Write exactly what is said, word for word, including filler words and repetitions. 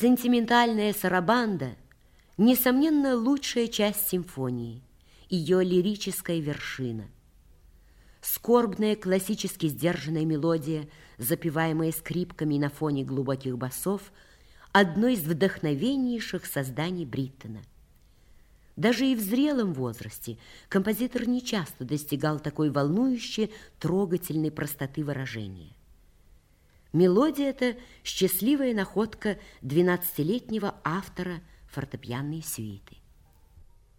Сентиментальная сарабанда – несомненно лучшая часть симфонии, ее лирическая вершина. Скорбная, классически сдержанная мелодия, запеваемая скрипками на фоне глубоких басов, одно из вдохновеннейших созданий Бриттона. Даже и в зрелом возрасте композитор нечасто достигал такой волнующей, трогательной простоты выражения. Мелодия эта – счастливая находка двенадцатилетнего автора фортепианной сюиты.